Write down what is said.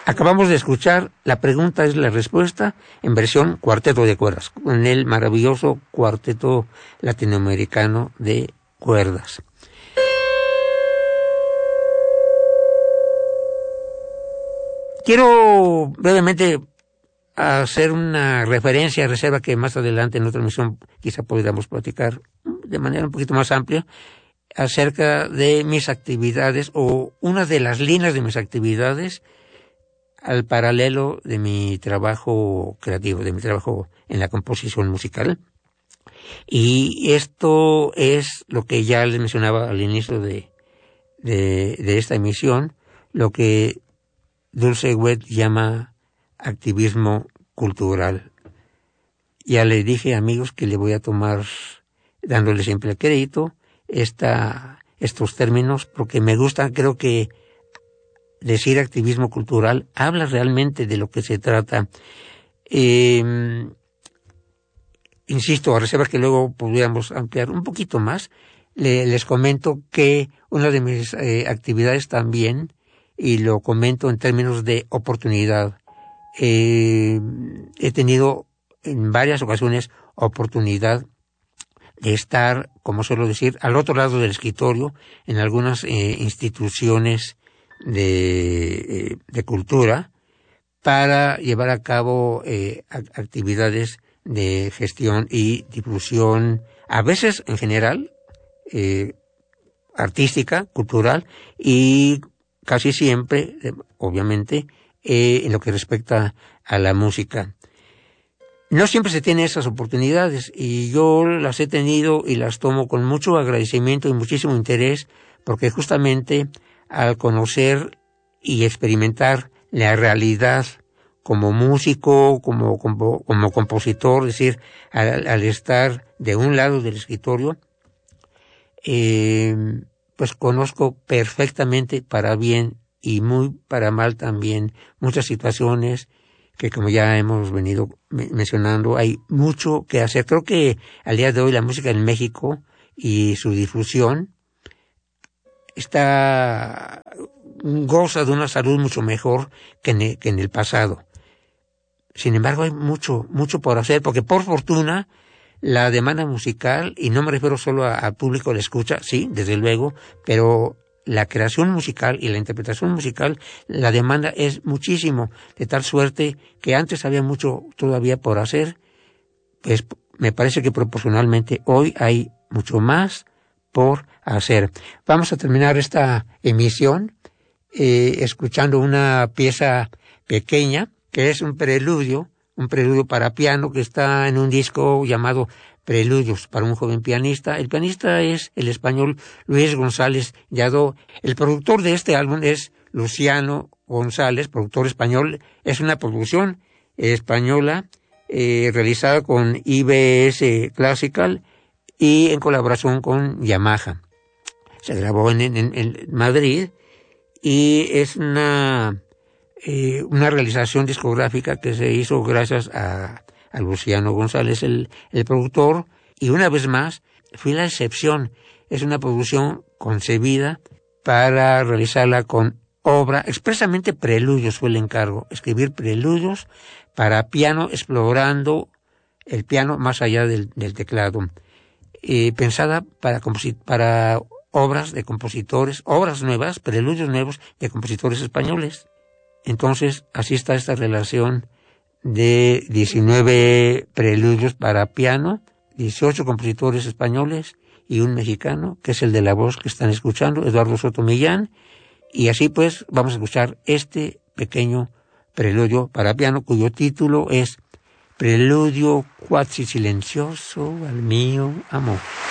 Acabamos de escuchar La pregunta es la respuesta en versión cuarteto de cuerdas, con el maravilloso Cuarteto Latinoamericano de Cuerdas. Quiero brevemente hacer una referencia, reserva que más adelante en otra emisión quizá podamos platicar de manera un poquito más amplia acerca de mis actividades o una de las líneas de mis actividades al paralelo de mi trabajo creativo, de mi trabajo en la composición musical. Y esto es lo que ya les mencionaba al inicio de esta emisión, lo que Dulce Wet llama activismo cultural. Ya le dije, amigos, que le voy a tomar, dándole siempre el crédito, estos términos, porque me gusta. Creo que decir activismo cultural habla realmente de lo que se trata. Insisto, a reserva que luego pudiéramos ampliar un poquito más, les comento que una de mis actividades también, y lo comento en términos de oportunidad, he tenido en varias ocasiones oportunidad de estar, como suelo decir, al otro lado del escritorio en algunas instituciones de cultura para llevar a cabo actividades de gestión y difusión, a veces en general, artística, cultural, y casi siempre, obviamente, en lo que respecta a la música. No siempre se tienen esas oportunidades y yo las he tenido y las tomo con mucho agradecimiento y muchísimo interés, porque justamente al conocer y experimentar la realidad como músico, como compositor, es decir, al estar de un lado del escritorio, pues conozco perfectamente, para bien y muy para mal también, muchas situaciones que, como ya hemos venido mencionando, hay mucho que hacer. Creo que al día de hoy la música en México y su difusión goza de una salud mucho mejor que en el pasado. Sin embargo, hay mucho por hacer, porque por fortuna la demanda musical, y no me refiero solo al público de escucha, sí, desde luego, pero la creación musical y la interpretación musical, la demanda es muchísimo, de tal suerte que antes había mucho todavía por hacer, pues me parece que proporcionalmente hoy hay mucho más por hacer. Vamos a terminar esta emisión escuchando una pieza pequeña que es un preludio para piano que está en un disco llamado Preludios para un joven pianista. El pianista es el español Luis González Lladó. El productor de este álbum es Luciano González, productor español. Es una producción española realizada con IBS Classical y en colaboración con Yamaha. Se grabó en Madrid y es una realización discográfica que se hizo gracias a Luciano González, el productor, y una vez más fui la excepción. Es una producción concebida para realizarla con obra, expresamente preludios fue el encargo, escribir preludios para piano, explorando el piano más allá del teclado, pensada para obras de compositores, obras nuevas, preludios nuevos de compositores españoles. Entonces, así está esta relación de 19 preludios para piano, 18 compositores españoles y un mexicano, que es el de la voz que están escuchando, Eduardo Soto Millán, y así pues vamos a escuchar este pequeño preludio para piano, cuyo título es Preludio quasi silencioso al mío amor.